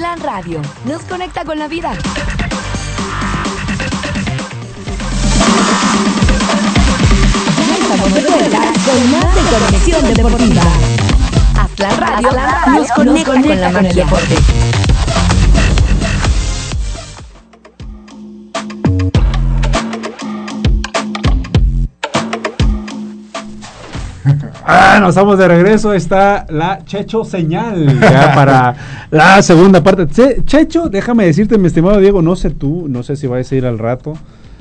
Aztlán Radio nos conecta con la vida. Ya estamos de vuelta con más de Conexión Deportiva. Aztlán Radio nos conecta con la magia. Nos estamos de regreso. Está la Checho señal ya para la segunda parte. Checho, déjame decirte, mi estimado Diego, no sé tú, no sé si vais a ir al rato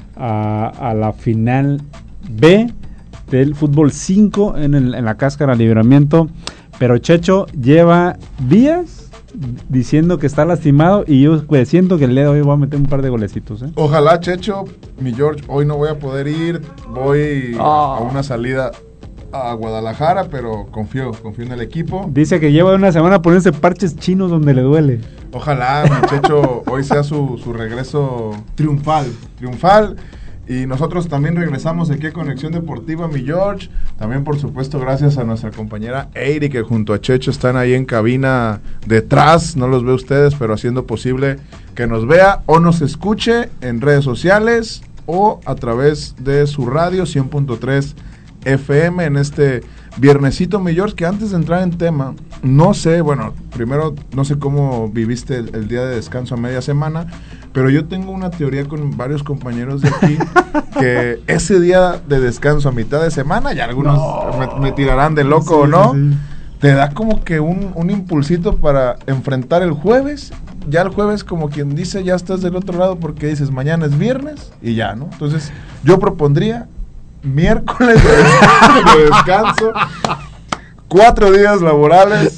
a la final B del fútbol 5 en la Cáscara Libramiento, pero Checho lleva días diciendo que está lastimado y yo pues, siento que el día de hoy voy a meter un par de golecitos. Ojalá, Checho, mi George, hoy no voy a poder ir, voy a una salida a Guadalajara, pero confío en el equipo. Dice que lleva una semana poniéndose parches chinos donde le duele. Ojalá, muchacho, hoy sea su regreso triunfal. Y nosotros también regresamos aquí a Conexión Deportiva, mi George. También, por supuesto, gracias a nuestra compañera Eiri, que junto a Checho están ahí en cabina detrás. No los ve ustedes, pero haciendo posible que nos vea o nos escuche en redes sociales o a través de su radio 100.3 FM en este viernesito, mi George, que antes de entrar en tema, no sé, bueno, primero no sé cómo viviste el día de descanso a media semana, pero yo tengo una teoría con varios compañeros de aquí que ese día de descanso a mitad de semana, ya algunos me tirarán de loco o no, te da como que un impulsito para enfrentar el jueves. Ya el jueves, como quien dice, ya estás del otro lado porque dices mañana es viernes y ya, ¿no? Entonces yo propondría miércoles de descanso, 4 días laborales,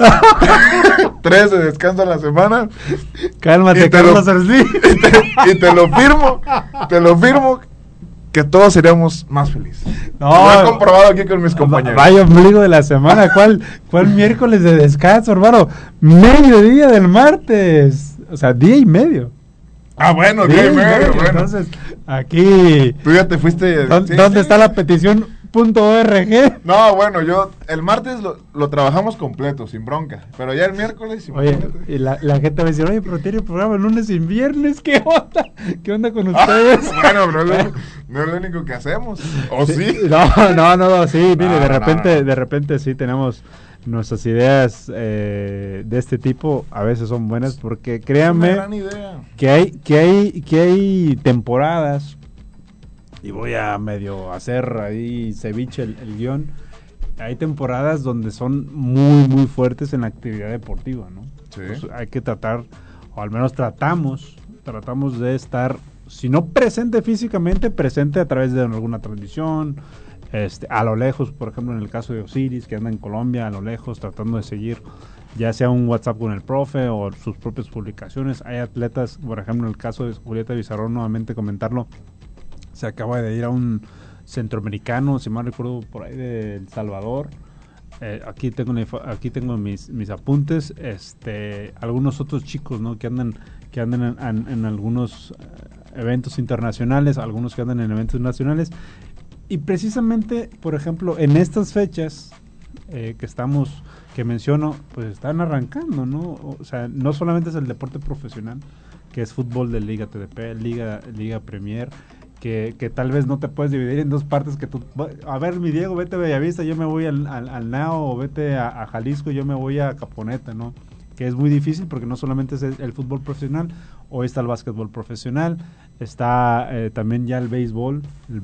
3 de descanso a la semana. Cálmate, Carlos Arzí. Y te lo firmo que todos seríamos más felices. No, lo he comprobado aquí con mis compañeros. Vaya ombligo de la semana. ¿Cuál miércoles de descanso, hermano? Mediodía del martes. O sea, día y medio. Ah, bueno, día y medio. Bueno. Entonces, aquí. Tú ya te fuiste. ¿Dónde está la petición? .org. No, bueno, el martes lo trabajamos completo, sin bronca. Pero ya el miércoles. Oye, y la gente va a decir, oye, pero tiene programa lunes y viernes. ¿Qué onda? ¿Qué onda con ustedes? Bueno, no es lo único que hacemos. ¿O sí? No, sí, mire, de repente sí tenemos nuestras ideas de este tipo, a veces son buenas porque créanme es una gran idea. que hay temporadas, y voy a medio hacer ahí ceviche el guión, hay temporadas donde son muy muy fuertes en la actividad deportiva, ¿no? Sí. Entonces hay que tratar, o al menos tratamos de estar, si no presente físicamente, presente a través de alguna transmisión, a lo lejos, por ejemplo en el caso de Osiris, que anda en Colombia, a lo lejos, tratando de seguir ya sea un WhatsApp con el profe o sus propias publicaciones. Hay atletas, por ejemplo en el caso de Julieta Bizarrón, nuevamente comentarlo, se acaba de ir a un centroamericano, si mal recuerdo, por ahí de El Salvador. Aquí tengo mis apuntes. Algunos otros chicos, ¿no? que andan en algunos eventos internacionales, algunos que andan en eventos nacionales. Y precisamente, por ejemplo, en estas fechas que menciono, pues están arrancando, ¿no? O sea, no solamente es el deporte profesional, que es fútbol de Liga TDP, Liga Premier, que tal vez no te puedes dividir en dos partes, que tú, a ver, mi Diego, vete a Bellavista, yo me voy al Nao, o vete a Jalisco, yo me voy a Caponeta, ¿no? Que es muy difícil porque no solamente es el fútbol profesional, hoy está el básquetbol profesional, está también ya el béisbol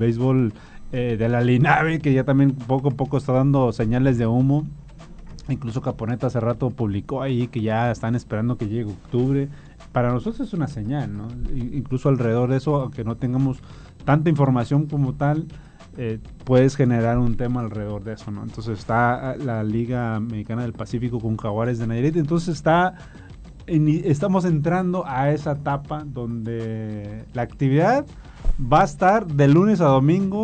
de la Linabe, que ya también poco a poco está dando señales de humo. Incluso Caponeta hace rato publicó ahí que ya están esperando que llegue octubre. Para nosotros es una señal, ¿no? Incluso alrededor de eso, aunque no tengamos tanta información como tal, puedes generar un tema alrededor de eso, ¿no? Entonces está la Liga Mexicana del Pacífico con Jaguares de Nayarit. Entonces estamos entrando a esa etapa donde la actividad va a estar de lunes a domingo,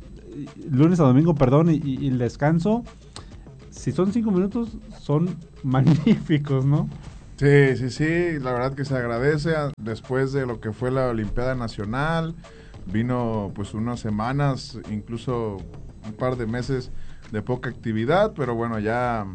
y el descanso, si son 5 minutos, son magníficos, ¿no? Sí, la verdad que se agradece. Después de lo que fue la Olimpiada Nacional, vino pues unas semanas, incluso un par de meses de poca actividad, pero bueno, ya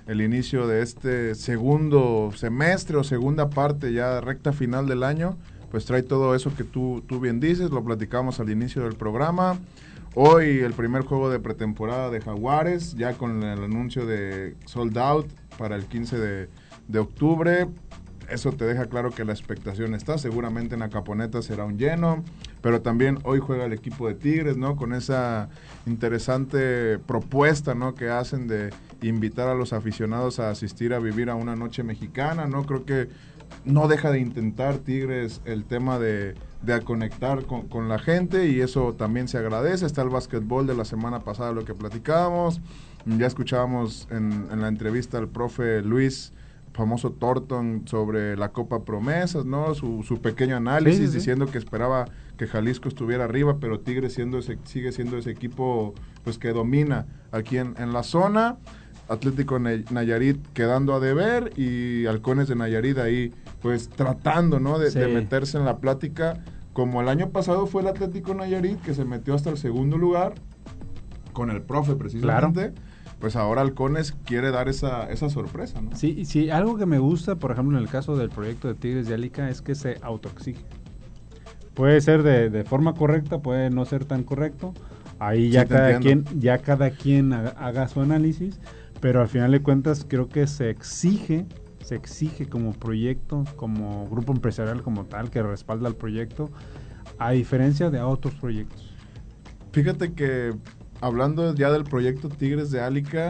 el inicio de este segundo semestre o segunda parte, ya recta final del año, pues trae todo eso que tú bien dices, lo platicamos al inicio del programa. Hoy el primer juego de pretemporada de Jaguares, ya con el anuncio de sold out para el 15 de octubre. Eso te deja claro que la expectación está, seguramente en Acaponeta será un lleno, pero también hoy juega el equipo de Tigres, ¿no? Con esa interesante propuesta, ¿no? Que hacen de invitar a los aficionados a asistir a vivir a una noche mexicana, ¿no? Creo que no deja de intentar Tigres el tema de conectar con la gente, y eso también se agradece. Está el básquetbol de la semana pasada, lo que platicábamos, ya escuchábamos en la entrevista al profe Luis, famoso Thornton, sobre la Copa Promesas, ¿no? Su pequeño análisis, sí. Diciendo que esperaba que Jalisco estuviera arriba, pero Tigres sigue siendo ese equipo pues que domina aquí en la zona. Atlético Nayarit quedando a deber, y Halcones de Nayarit ahí pues tratando, ¿no? de meterse en la plática, como el año pasado fue el Atlético Nayarit, que se metió hasta el segundo lugar con el profe precisamente. Claro. Pues ahora Halcones quiere dar esa sorpresa, ¿no? Sí, algo que me gusta, por ejemplo, en el caso del proyecto de Tigres de Álica, es que se autoexige. Puede ser de forma correcta, puede no ser tan correcto. Ahí ya cada quien haga su análisis, pero al final de cuentas creo que se exige como proyecto, como grupo empresarial como tal, que respalda el proyecto, a diferencia de otros proyectos. Fíjate que hablando ya del proyecto Tigres de Álica,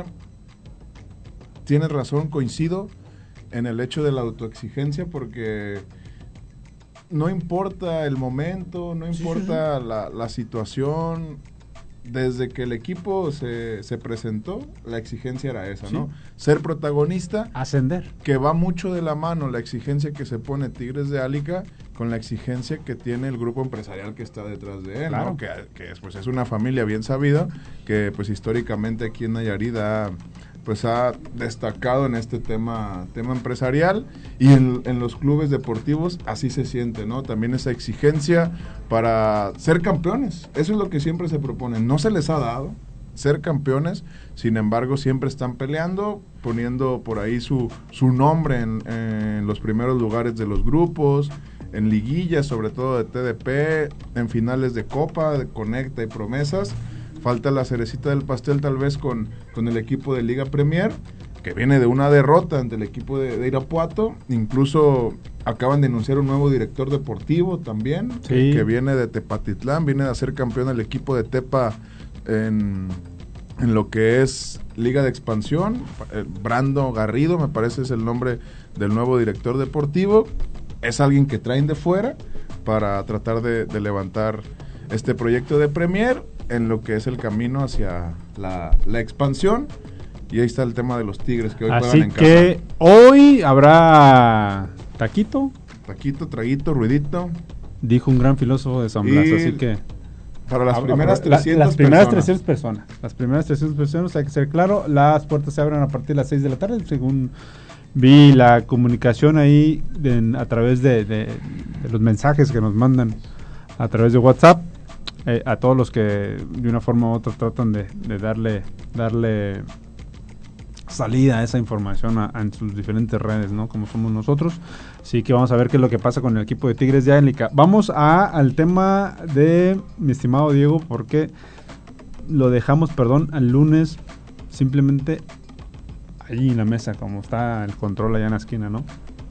tienes razón, coincido en el hecho de la autoexigencia, porque no importa el momento, no importa la situación, desde que el equipo se presentó, la exigencia era esa, ¿no? Ser protagonista, ascender, que va mucho de la mano la exigencia que se pone Tigres de Álica con la exigencia que tiene el grupo empresarial que está detrás de él, claro, ¿no? Que pues es una familia bien sabida, que pues históricamente aquí en Nayarit ha destacado en este tema empresarial, y en los clubes deportivos así se siente, ¿no? También esa exigencia para ser campeones. Eso es lo que siempre se propone. No se les ha dado ser campeones, sin embargo siempre están peleando, poniendo por ahí su nombre en los primeros lugares de los grupos, en liguillas, sobre todo de TDP, en finales de Copa, de Conecta y Promesas. Falta la cerecita del pastel tal vez con el equipo de Liga Premier, que viene de una derrota ante el equipo de Irapuato. Incluso acaban de anunciar un nuevo director deportivo también, que viene de Tepatitlán, viene a ser campeón el equipo de Tepa en lo que es Liga de Expansión. Brando Garrido, me parece es el nombre del nuevo director deportivo. Es alguien que traen de fuera para tratar de levantar este proyecto de Premier en lo que es el camino hacia la expansión. Y ahí está el tema de los Tigres, que hoy juegan en casa. Así que hoy habrá taquito, traguito, ruidito, dijo un gran filósofo de San Blas. Así que para las primeras 300 personas. Las primeras 300 personas, hay que ser claro, las puertas se abren a partir de las 6 de la tarde, según vi la comunicación ahí a través de los mensajes que nos mandan a través de WhatsApp. A todos los que de una forma u otra tratan de darle salida a esa información en sus diferentes redes, ¿no? Como somos nosotros. Así que vamos a ver qué es lo que pasa con el equipo de Tigres de Álica. Vamos al tema de mi estimado Diego, porque lo dejamos, al lunes, simplemente allí en la mesa, como está el control allá en la esquina, ¿no?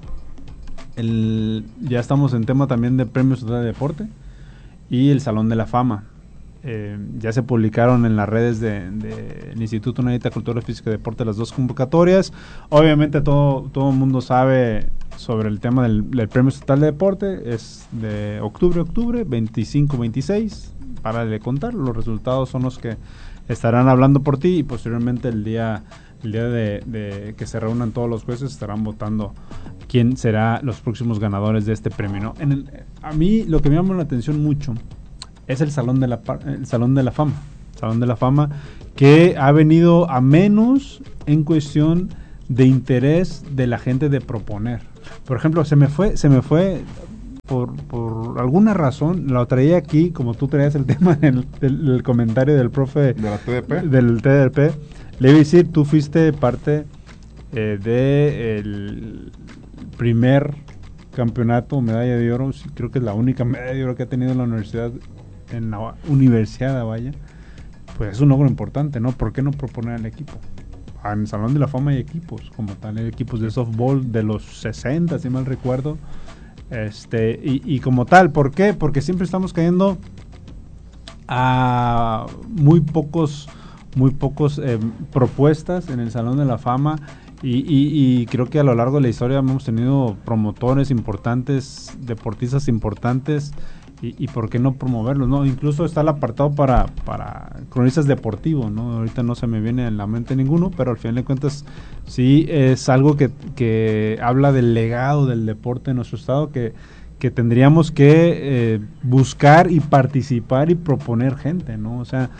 Ya estamos en tema también de Premios Estatal de Deporte y el Salón de la Fama. Ya se publicaron en las redes del Instituto Nayarit de Cultura Física y Deporte las dos convocatorias. Obviamente todo el mundo sabe sobre el tema del Premio Estatal de Deporte. Es de octubre, 25-26. Para de contar, los resultados son los que estarán hablando por ti, y posteriormente el día de que se reúnan todos los jueces estarán votando quién será los próximos ganadores de este premio, ¿no? A mí lo que me llama la atención mucho es el Salón de la Fama, que ha venido a menos en cuestión de interés de la gente de proponer. Por ejemplo, se me fue por alguna razón, lo traía aquí, como tú traías el tema del comentario del profe de la TDP. Del TDP. Le iba a decir, tú fuiste parte de el primer campeonato, medalla de oro, sí, creo que es la única medalla de oro que ha tenido la universidad, en la universidad, vaya, pues es un logro importante, ¿no? ¿Por qué no proponer al equipo? En el Salón de la Fama hay equipos, como tal, hay equipos de softball de los 60, si mal recuerdo, y como tal, ¿por qué? Porque siempre estamos cayendo a muy pocos propuestas en el Salón de la Fama, y creo que a lo largo de la historia hemos tenido promotores importantes, deportistas importantes, y por qué no promoverlos, ¿no? Incluso está el apartado para cronistas deportivos, ¿no? Ahorita no se me viene en la mente ninguno, pero al final de cuentas sí es algo que habla del legado del deporte en nuestro estado, que tendríamos que buscar y participar y proponer gente, ¿no? O sea,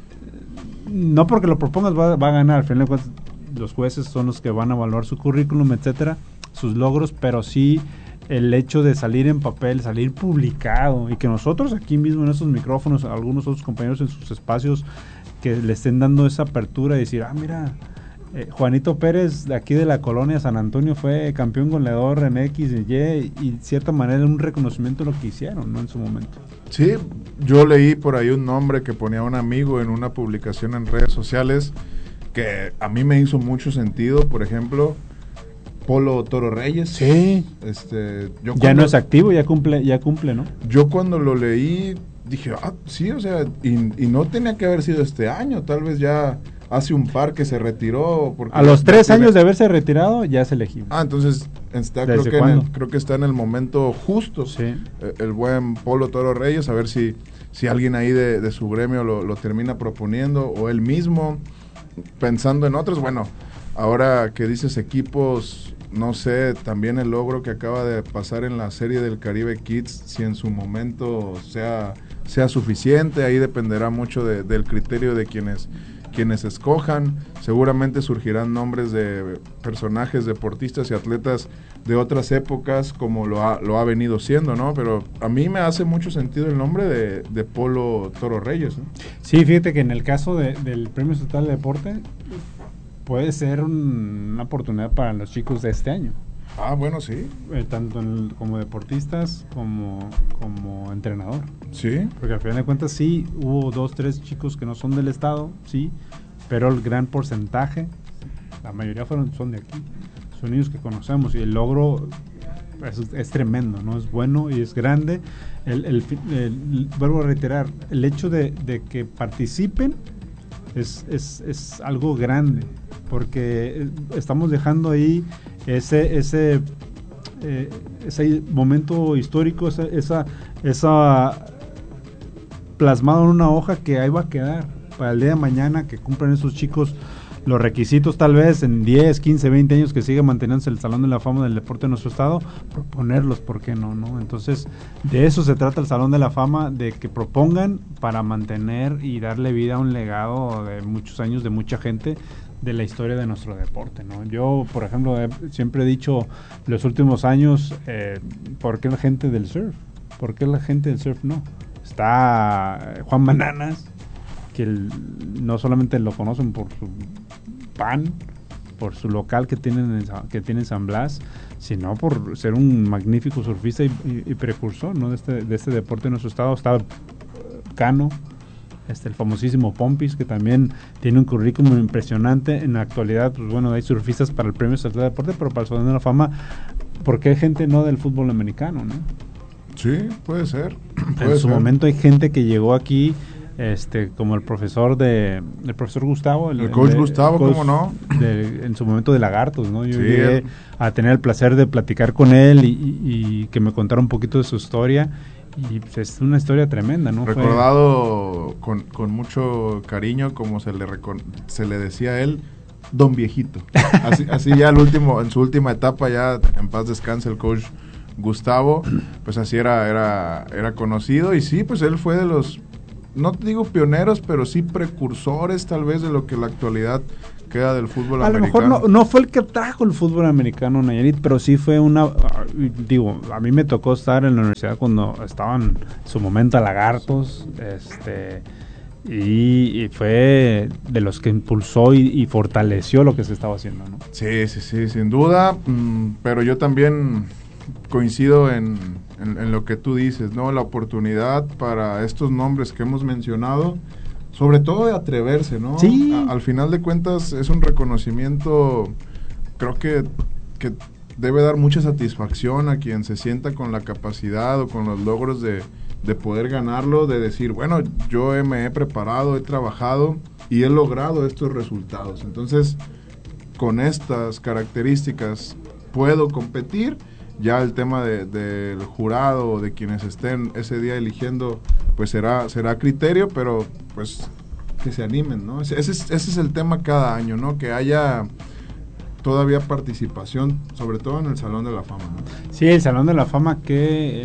no porque lo propongas va a ganar, al final de cuentas los jueces son los que van a evaluar su currículum, etcétera, sus logros, pero sí el hecho de salir en papel, salir publicado, y que nosotros aquí mismo en estos micrófonos, algunos otros compañeros en sus espacios, que le estén dando esa apertura y decir, mira, Juanito Pérez de aquí de la colonia San Antonio fue campeón goleador en X y Y, y de cierta manera un reconocimiento de lo que hicieron, ¿no? En su momento. Sí, yo leí por ahí un nombre que ponía un amigo en una publicación en redes sociales que a mí me hizo mucho sentido. Por ejemplo, Polo Toro Reyes. Sí. Ya no es activo, ya cumple, ¿no? Yo cuando lo leí dije, sí, o sea, y no tenía que haber sido este año, tal vez ya hace un par que se retiró. Porque a los 3 años de haberse retirado ya es elegible. Entonces creo que está en el momento justo, sí. El buen Polo Toro Reyes, a ver si alguien ahí de su gremio lo termina proponiendo, o él mismo, pensando en otros. Bueno, ahora que dices equipos, no sé, también el logro que acaba de pasar en la Serie del Caribe Kids, si en su momento sea suficiente, ahí dependerá mucho del criterio de quienes escojan. Seguramente surgirán nombres de personajes, deportistas y atletas de otras épocas, como lo ha venido siendo, ¿no? Pero a mí me hace mucho sentido el nombre de Polo Toro Reyes, ¿no? Sí, fíjate que en el caso del Premio Estatal de Deporte puede ser una oportunidad para los chicos de este año. Bueno, sí. Tanto como deportistas como entrenador. Sí. Porque al final de cuentas sí, hubo 2-3 chicos que no son del estado, sí, pero el gran porcentaje, la mayoría son de aquí. Son niños que conocemos, y el logro es tremendo, ¿no? Es bueno y es grande. Vuelvo a reiterar, el hecho de que participen es algo grande, porque estamos dejando ahí ese momento histórico, esa plasmado en una hoja que ahí va a quedar para el día de mañana, que cumplan esos chicos los requisitos, tal vez en 10, 15, 20 años, que siga manteniéndose el Salón de la Fama del Deporte de nuestro estado, proponerlos, ¿por qué no? Entonces, de eso se trata el Salón de la Fama, de que propongan para mantener y darle vida a un legado de muchos años, de mucha gente, de la historia de nuestro deporte, ¿no? Yo, por ejemplo, siempre he dicho los últimos años, ¿por qué la gente del surf? ¿Por qué la gente del surf no? Está Juan Bananas, que no solamente lo conocen por su pan, por su local que tiene en San Blas, sino por ser un magnífico surfista y precursor, ¿no? de este deporte en nuestro estado. Está Cano, el famosísimo Pompis, que también tiene un currículum impresionante. En la actualidad, pues bueno, hay surfistas para el Premio Estatal de Deporte, pero para el Salón de la Fama, ¿por qué hay gente no del fútbol americano, no? Sí, puede ser. En su momento hay gente que llegó aquí, como el profesor Gustavo, el coach Gustavo, ¿cómo no? En su momento de Lagartos, ¿no? Yo llegué a tener el placer de platicar con él y que me contara un poquito de su historia, y pues es una historia tremenda, ¿no? Recordado con mucho cariño, como se le decía a él, Don Viejito. Así ya en su última etapa, ya en paz descanse el coach Gustavo, pues así era conocido. Y sí, pues él fue de los, no te digo pioneros, pero sí precursores tal vez de lo que en la actualidad queda del fútbol americano. A lo mejor no fue el que trajo el fútbol americano a Nayarit, pero sí fue a mí me tocó estar en la universidad cuando estaban en su momento Lagartos, y fue de los que impulsó y fortaleció lo que se estaba haciendo, ¿no? Sí, sin duda, pero yo también coincido en lo que tú dices, ¿no? La oportunidad para estos nombres que hemos mencionado, sobre todo de atreverse, ¿no? Sí. Al final de cuentas es un reconocimiento, creo que debe dar mucha satisfacción a quien se sienta con la capacidad o con los logros de poder ganarlo, de decir, bueno, yo me he preparado, he trabajado y he logrado estos resultados. Entonces, con estas características puedo competir. Ya el tema del jurado o de quienes estén ese día eligiendo, pues será criterio, pero pues que se animen, ¿no? Ese es el tema cada año, ¿no? Que haya todavía participación, sobre todo en el Salón de la Fama, ¿no? Sí, el Salón de la Fama, que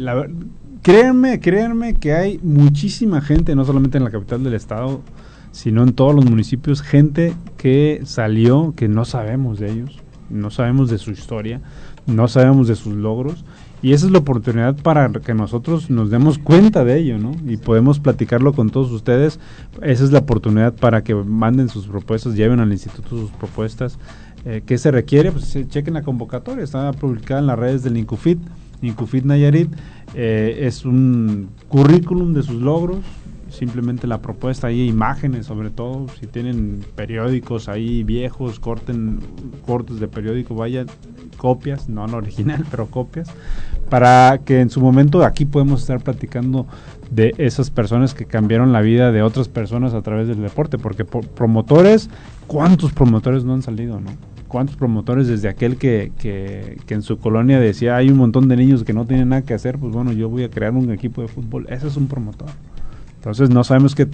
créanme que hay muchísima gente, no solamente en la capital del estado, sino en todos los municipios, gente que salió, que no sabemos de ellos, no sabemos de su historia, no sabemos de sus logros, y esa es la oportunidad para que nosotros nos demos cuenta de ello, ¿no? Y podemos platicarlo con todos ustedes. Esa es la oportunidad para que manden sus propuestas, lleven al instituto sus propuestas. ¿Qué se requiere? Pues chequen la convocatoria, está publicada en las redes del Incufit Nayarit. Es un currículum de sus logros, simplemente la propuesta, ahí imágenes sobre todo, si tienen periódicos ahí viejos, cortes de periódico, vaya, copias, no la original, pero copias, para que en su momento aquí podemos estar platicando de esas personas que cambiaron la vida de otras personas a través del deporte, porque promotores, ¿cuántos promotores no han salido, no? ¿Cuántos promotores desde aquel que en su colonia decía, hay un montón de niños que no tienen nada que hacer, pues bueno, yo voy a crear un equipo de fútbol? Ese es un promotor. Entonces no sabemos qué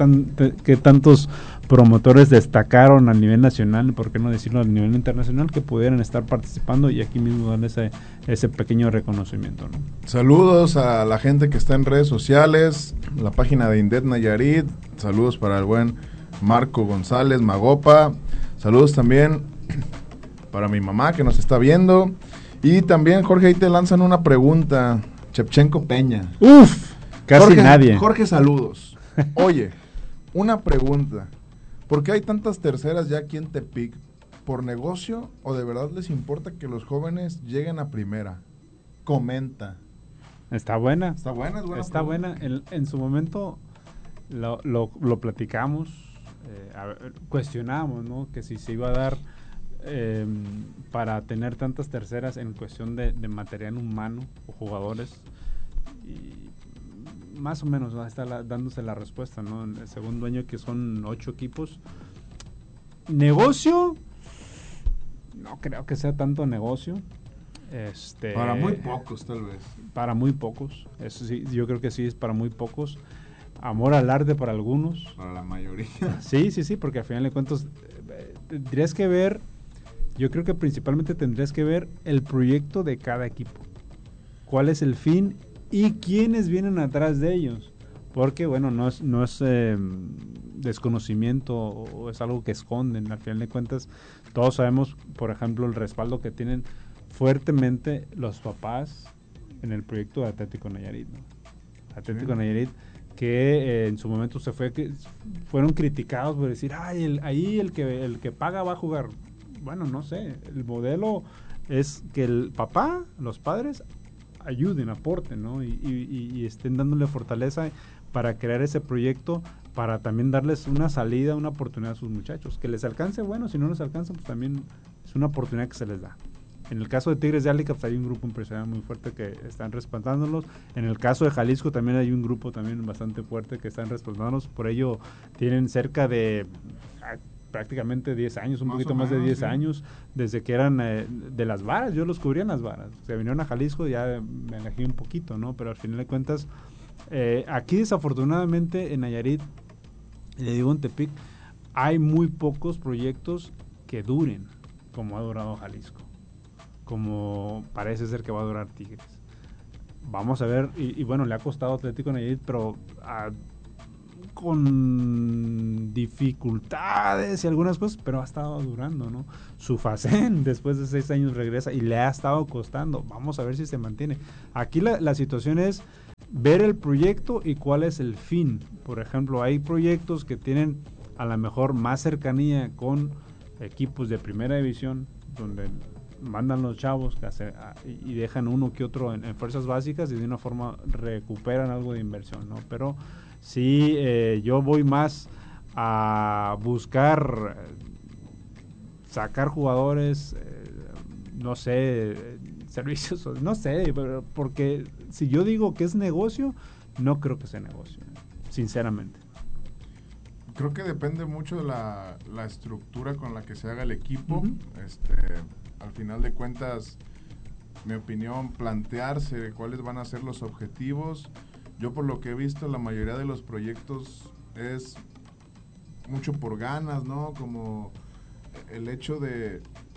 tantos promotores destacaron a nivel nacional, por qué no decirlo a nivel internacional, que pudieran estar participando y aquí mismo darle ese pequeño reconocimiento, ¿no? Saludos a la gente que está en redes sociales, la página de Indet Nayarit, saludos para el buen Marco González Magopa, saludos también para mi mamá que nos está viendo, y también Jorge, ahí te lanzan una pregunta, Chepchenko Peña. ¡Uf! Casi Jorge, nadie. Jorge, saludos. Oye, una pregunta. ¿Por qué hay tantas terceras ya aquí en Tepic? ¿Por negocio o de verdad les importa que los jóvenes lleguen a primera? Comenta. Está buena. Está buena, es buena. Está buena. En su momento lo platicamos, cuestionamos, ¿no? Que si se iba a dar para tener tantas terceras en cuestión de material humano o jugadores. Y más o menos está dándose la respuesta, ¿no? En el segundo año, que son 8 equipos. Negocio, no creo que sea tanto negocio. Para muy pocos, tal vez. Para muy pocos. Eso sí, yo creo que sí es para muy pocos. Amor al arte para algunos. Para la mayoría. Sí, porque al final de cuentas tendrías que ver, yo creo que principalmente tendrías que ver el proyecto de cada equipo. ¿Cuál es el fin? ¿Y quiénes vienen atrás de ellos? Porque, bueno, no es desconocimiento o es algo que esconden. Al final de cuentas, todos sabemos, por ejemplo, el respaldo que tienen fuertemente los papás en el proyecto de Atlético Nayarit, ¿no? Atlético Nayarit, que en su momento fueron criticados por decir, ahí el que paga va a jugar. Bueno, no sé, el modelo es que el papá, los padres, ayuden, aporten, ¿no? Y estén dándole fortaleza para crear ese proyecto, para también darles una salida, una oportunidad a sus muchachos. Que les alcance, bueno, si no les alcanza, pues también es una oportunidad que se les da. En el caso de Tigres de Álica, pues hay un grupo empresarial muy fuerte que están respaldándolos. En el caso de Jalisco también hay un grupo también bastante fuerte que están respaldándolos. Por ello tienen cerca de prácticamente 10 años, un poquito más de 10 años, desde que eran de las varas. Yo los cubría en las varas. Se vinieron a Jalisco, ya me alejé un poquito, ¿no? Pero al final de cuentas, aquí desafortunadamente en Nayarit, le digo en Tepic, hay muy pocos proyectos que duren como ha durado Jalisco, como parece ser que va a durar Tigres. Vamos a ver, y bueno, le ha costado Atlético Nayarit, pero con dificultades y algunas cosas, pero ha estado durando, ¿no? Su Facén después de 6 años regresa y le ha estado costando. Vamos a ver si se mantiene. Aquí la situación es ver el proyecto y cuál es el fin. Por ejemplo, hay proyectos que tienen a lo mejor más cercanía con equipos de primera división, donde mandan los chavos y dejan uno que otro en fuerzas básicas y de una forma recuperan algo de inversión, ¿no? Pero sí, yo voy más a buscar sacar jugadores, no sé, servicios, no sé, porque si yo digo que es negocio, no creo que sea negocio, sinceramente. Creo que depende mucho de la estructura con la que se haga el equipo. Uh-huh. Al final de cuentas, mi opinión, plantearse cuáles van a ser los objetivos. Yo por lo que he visto, la mayoría de los proyectos es mucho por ganas, ¿no? Como el hecho de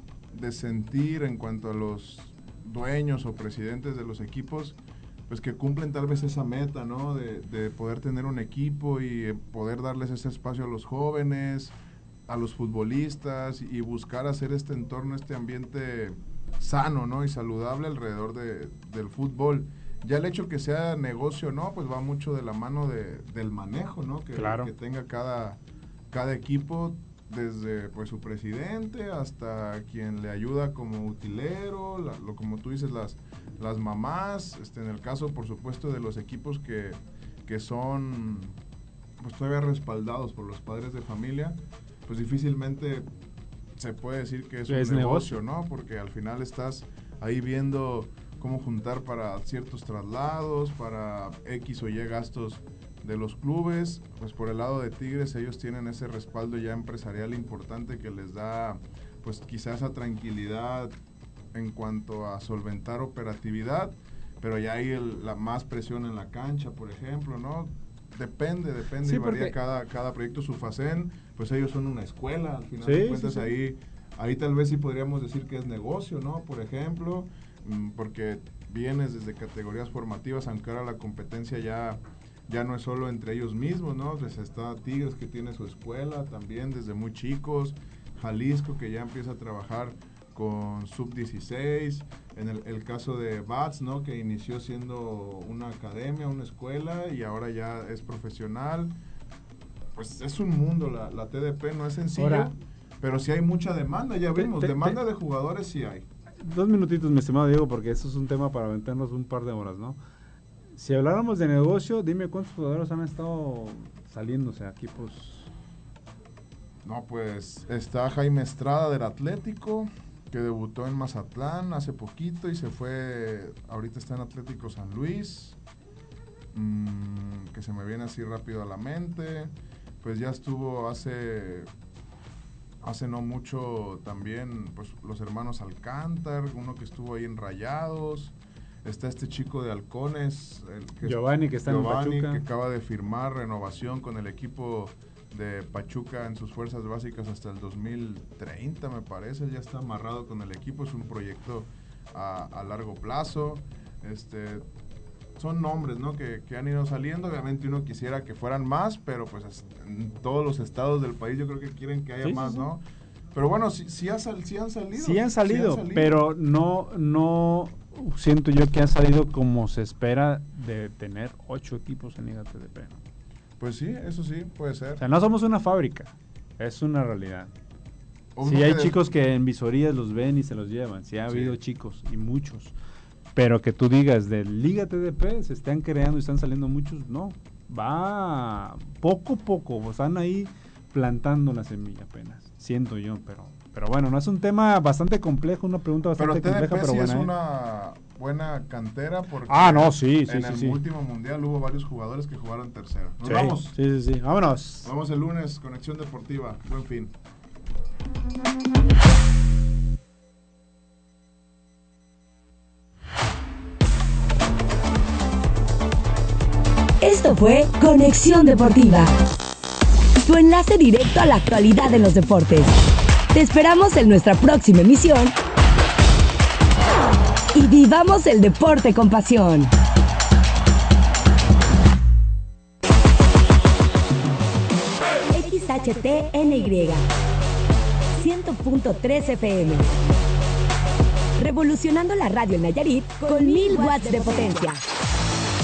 sentir en cuanto a los dueños o presidentes de los equipos, pues que cumplen tal vez esa meta, ¿no? De poder tener un equipo y poder darles ese espacio a los jóvenes, a los futbolistas y buscar hacer este entorno, este ambiente sano, ¿no? Y saludable alrededor del fútbol. Ya el hecho que sea negocio, ¿no? Pues va mucho de la mano del manejo, ¿no? Que tenga cada equipo, desde pues su presidente hasta quien le ayuda como utilero, como tú dices, las mamás, en el caso por supuesto de los equipos que son pues todavía respaldados por los padres de familia, pues difícilmente se puede decir que es un negocio, ¿no? Porque al final estás ahí viendo cómo juntar para ciertos traslados, para X o Y gastos de los clubes. Pues por el lado de Tigres, ellos tienen ese respaldo ya empresarial importante que les da pues quizá esa tranquilidad en cuanto a solventar operatividad, pero ya hay la más presión en la cancha, por ejemplo, ¿no? Depende sí, y varía cada proyecto. Sufacén, pues ellos son una escuela, al final de cuentas. Sí. Ahí tal vez sí podríamos decir que es negocio, ¿no? Por ejemplo, porque vienes desde categorías formativas, aunque ahora la competencia ya no es solo entre ellos mismos, ¿no? Pues está Tigres, que tiene su escuela también desde muy chicos, Jalisco, que ya empieza a trabajar con sub-16, en el caso de Bats, ¿no? Que inició siendo una academia, una escuela, y ahora ya es profesional. Pues es un mundo, la TDP no es sencillo, ahora, pero sí hay mucha demanda, ya vimos, demanda de jugadores sí hay. 2 minutitos, mi estimado Diego, porque eso es un tema para aventarnos un par de horas, ¿no? Si habláramos de negocio, dime cuántos jugadores han estado saliéndose a equipos. No, pues está Jaime Estrada del Atlético, que debutó en Mazatlán hace poquito y se fue, ahorita está en Atlético San Luis, que se me viene así rápido a la mente. Pues ya estuvo hace no mucho también, pues los hermanos Alcántar, uno que estuvo ahí en Rayados. Está este chico de Halcones, Giovanni, que está en Pachuca, que acaba de firmar renovación con el equipo de Pachuca en sus fuerzas básicas hasta el 2030, me parece. Él ya está amarrado con el equipo, es un proyecto a largo plazo. Son nombres, ¿no? que han ido saliendo. Obviamente uno quisiera que fueran más, pero pues en todos los estados del país yo creo que quieren que haya más, ¿no? Pero bueno, sí han salido. Sí han salido, pero no siento yo que han salido como se espera de tener 8 equipos en Liga TDP, ¿no? Pues sí, eso sí, puede ser. O sea, no somos una fábrica, es una realidad. Sí hay chicos que en visorías los ven y se los llevan, sí ha habido chicos y muchos, pero que tú digas de Liga TDP se están creando y están saliendo muchos, no, va poco a poco, están ahí plantando la semilla apenas, siento yo, pero bueno, no es un tema bastante complejo, una pregunta bastante compleja, pero sí buena. Es una buena cantera porque en el último mundial hubo varios jugadores que jugaron tercera. Nos vamos. Sí, vámonos. Nos vemos el lunes, Conexión Deportiva. Buen fin. Esto fue Conexión Deportiva, tu enlace directo a la actualidad de los deportes. Te esperamos en nuestra próxima emisión y vivamos el deporte con pasión. XHTNY 100.3 FM, revolucionando la radio en Nayarit con 1000 watts de potencia.